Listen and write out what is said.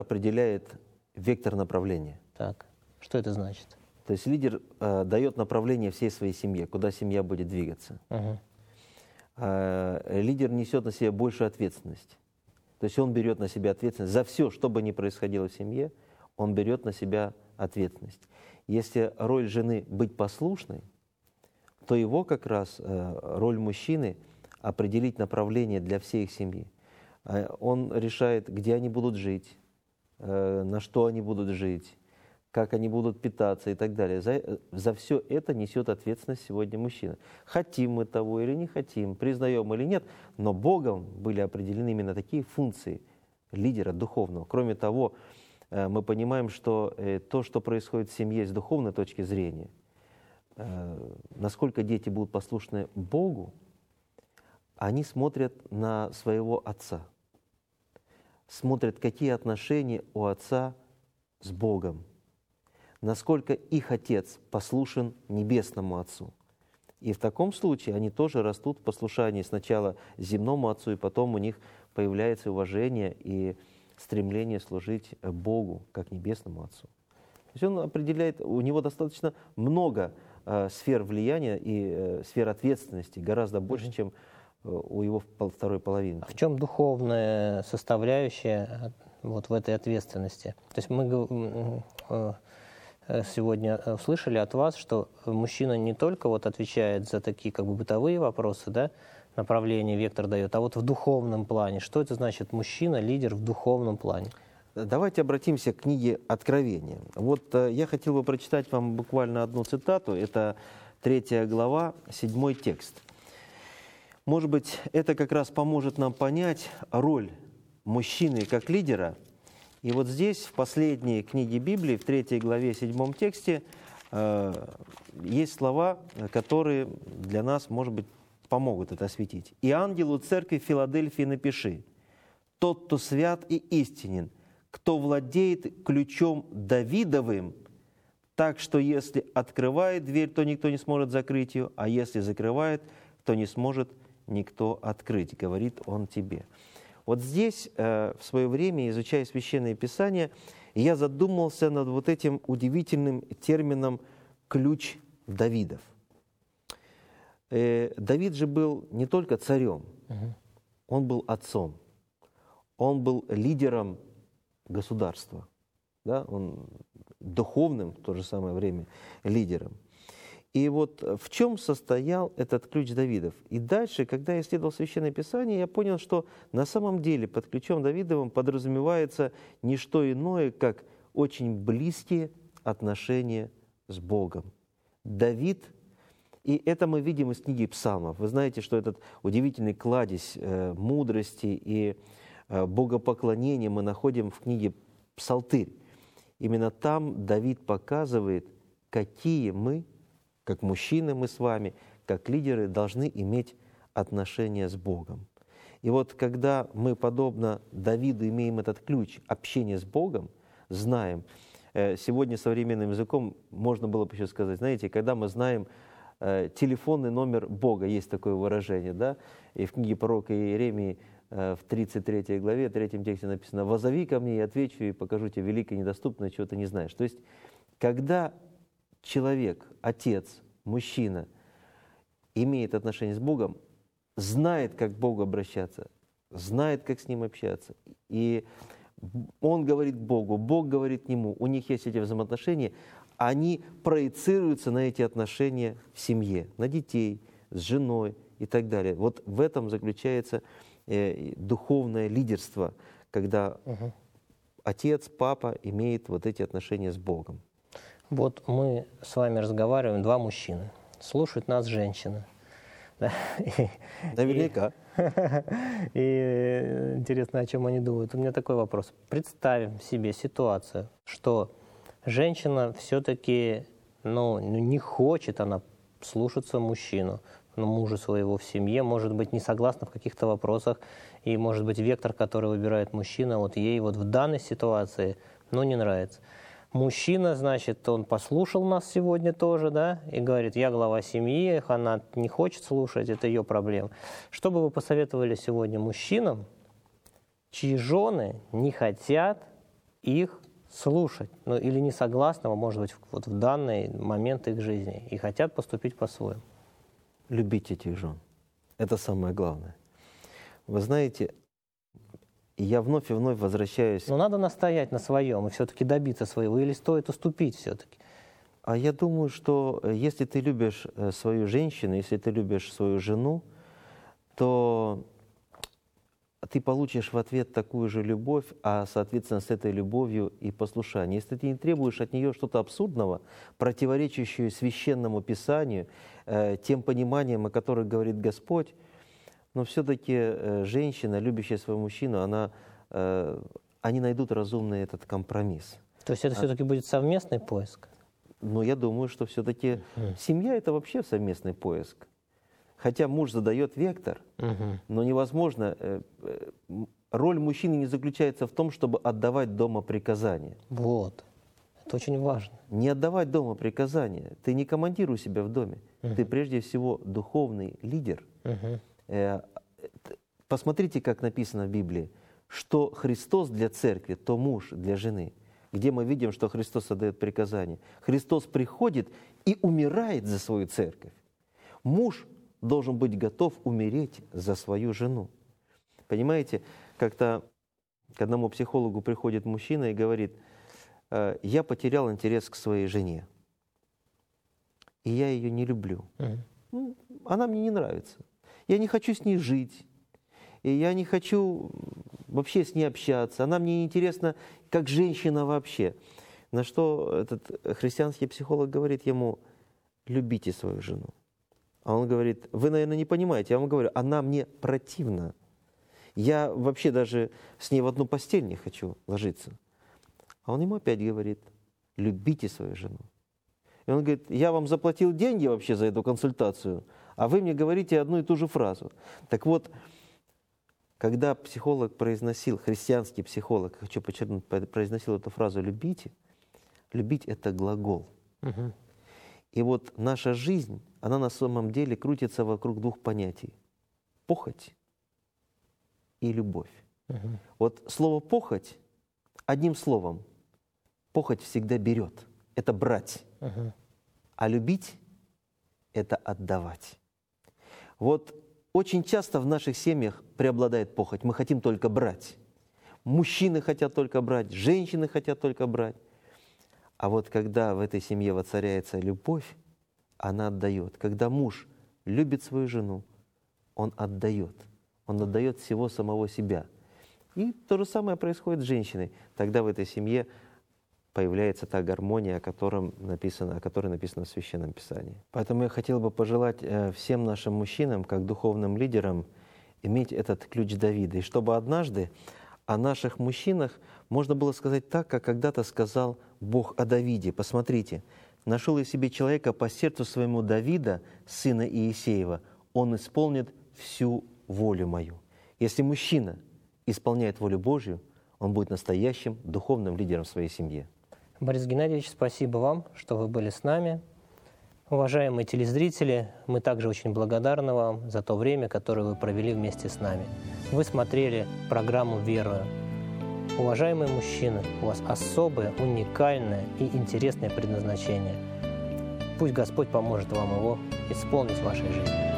определяет вектор направления. Так, что это значит? То есть лидер дает направление всей своей семье, куда семья будет двигаться. Угу. Лидер несет на себе большую ответственность. То есть он берет на себя ответственность за все, что бы ни происходило в семье, он берет на себя ответственность. Если роль жены быть послушной, то его как раз роль мужчины определить направление для всей их семьи. Он решает, где они будут жить, на что они будут жить, как они будут питаться и так далее. За все это несет ответственность сегодня мужчина. Хотим мы того или не хотим, признаем или нет, но Богом были определены именно такие функции лидера духовного. Кроме того, мы понимаем, что то, что происходит в семье с духовной точки зрения, насколько дети будут послушны Богу, они смотрят на своего отца, смотрят, какие отношения у отца с Богом, насколько их отец послушен небесному отцу. И в таком случае они тоже растут в послушании сначала земному отцу, и потом у них появляется уважение и стремление служить Богу, как небесному отцу. То есть он определяет, у него достаточно много сфер влияния и сфер ответственности, гораздо больше, чем у его второй половины. В чем духовная составляющая вот в этой ответственности? То есть мы сегодня услышали от вас, что мужчина не только вот отвечает за такие как бы бытовые вопросы, да, направление, вектор дает, а вот в духовном плане. Что это значит мужчина, лидер в духовном плане? Давайте обратимся к книге Откровения. Вот я хотел бы прочитать вам буквально одну цитату. Это 3 глава, 7 текст. Может быть, это как раз поможет нам понять роль мужчины как лидера. И вот здесь, в последней книге Библии, в 3 главе, 7 тексте, есть слова, которые для нас, может быть, помогут это осветить. «И ангелу церкви Филадельфии напиши: тот, кто свят и истинен, кто владеет ключом Давидовым, так что если открывает дверь, то никто не сможет закрыть ее, а если закрывает, то не сможет никто открыть, говорит он тебе». Вот здесь, в свое время, изучая Священное Писание, я задумался над вот этим удивительным термином «ключ Давидов». Давид же был не только царем, он был отцом, он был лидером государства, да? Он духовным в то же самое время лидером. И вот в чем состоял этот ключ Давидов? И дальше, когда я исследовал Священное Писание, я понял, что на самом деле под ключом Давидовым подразумевается не что иное, как очень близкие отношения с Богом. Давид, и это мы видим из книги Псалмов. Вы знаете, что этот удивительный кладезь мудрости и богопоклонения мы находим в книге Псалтырь. Именно там Давид показывает, какие мы, как мужчины мы с вами, как лидеры, должны иметь отношения с Богом. И вот когда мы, подобно Давиду, имеем этот ключ общения с Богом, знаем, сегодня современным языком можно было бы еще сказать, знаете, когда мы знаем телефонный номер Бога, есть такое выражение, да, и в книге пророка Иеремии в 33 главе, 3 тексте написано: «Возови ко мне, и отвечу, и покажу тебе великое и недоступное, чего ты не знаешь». То есть, когда человек, отец, мужчина имеет отношение с Богом, знает, как к Богу обращаться, знает, как с Ним общаться, и он говорит Богу, Бог говорит Нему, у них есть эти взаимоотношения, они проецируются на эти отношения в семье, на детей, с женой и так далее. Вот в этом заключается духовное лидерство, когда отец, папа имеет вот эти отношения с Богом. Вот мы с вами разговариваем, два мужчины, слушают нас женщины. Наверняка. И интересно, о чем они думают. У меня такой вопрос. Представим себе ситуацию, что женщина все-таки не хочет она слушаться мужчину, мужа своего в семье, может быть, не согласна в каких-то вопросах, и, может быть, вектор, который выбирает мужчина, вот ей вот в данной ситуации, не нравится. Мужчина, значит, он послушал нас сегодня тоже, да, и говорит: я глава семьи, она не хочет слушать, это ее проблема. Что бы вы посоветовали сегодня мужчинам, чьи жены не хотят их слушать, ну или не согласного, может быть, вот в данный момент их жизни, и хотят поступить по-своему. Любить этих жен. Это самое главное. Вы знаете, я вновь и вновь возвращаюсь... Но надо настоять на своем и все-таки добиться своего, или стоит уступить все-таки? А я думаю, что если ты любишь свою женщину, если ты любишь свою жену, то ты получишь в ответ такую же любовь, а, соответственно, с этой любовью и послушание. Если ты не требуешь от нее что-то абсурдного, противоречащее священному Писанию, тем пониманиям, о которых говорит Господь, но все-таки женщина, любящая своего мужчину, они найдут разумный этот компромисс. То есть это все-таки будет совместный поиск? Но я думаю, что все-таки семья – это вообще совместный поиск. Хотя муж задает вектор, но невозможно. Роль мужчины не заключается в том, чтобы отдавать дома приказания. Вот. Это очень важно. Не отдавать дома приказания. Ты не командир у себя в доме. Ты прежде всего духовный лидер. Посмотрите, как написано в Библии. Что Христос для церкви, то муж для жены. Где мы видим, что Христос отдает приказания. Христос приходит и умирает за свою церковь. Муж должен быть готов умереть за свою жену. Понимаете, как-то к одному психологу приходит мужчина и говорит: я потерял интерес к своей жене, и я ее не люблю. Она мне не нравится. Я не хочу с ней жить, и я не хочу вообще с ней общаться. Она мне не интересна как женщина вообще. На что этот христианский психолог говорит ему: любите свою жену. А он говорит: вы, наверное, не понимаете. Я вам говорю, она мне противна. Я вообще даже с ней в одну постель не хочу ложиться. А он ему опять говорит: любите свою жену. И он говорит: я вам заплатил деньги вообще за эту консультацию, а вы мне говорите одну и ту же фразу. Так вот, когда психолог произносил, христианский психолог, хочу подчеркнуть, произносил эту фразу «любите», любить – это глагол. И вот наша жизнь, она на самом деле крутится вокруг двух понятий – похоть и любовь. Вот слово «похоть», одним словом, похоть всегда берет, это брать, а любить – это отдавать. Вот очень часто в наших семьях преобладает похоть, мы хотим только брать. Мужчины хотят только брать, женщины хотят только брать. А вот когда в этой семье воцаряется любовь, она отдает. Когда муж любит свою жену, он отдает всего самого себя. И то же самое происходит с женщиной. Тогда в этой семье появляется та гармония, о которой написано в Священном Писании. Поэтому я хотел бы пожелать всем нашим мужчинам, как духовным лидерам, иметь этот ключ Давида. И чтобы однажды о наших мужчинах можно было сказать так, как когда-то сказал Бог о Давиде. Посмотрите, нашел я себе человека по сердцу своему Давида, сына Иисеева. Он исполнит всю волю мою. Если мужчина исполняет волю Божью, он будет настоящим духовным лидером в своей семье. Борис Геннадьевич, спасибо вам, что вы были с нами. Уважаемые телезрители, мы также очень благодарны вам за то время, которое вы провели вместе с нами. Вы смотрели программу «Верую». Уважаемые мужчины, у вас особое, уникальное и интересное предназначение. Пусть Господь поможет вам его исполнить в вашей жизни.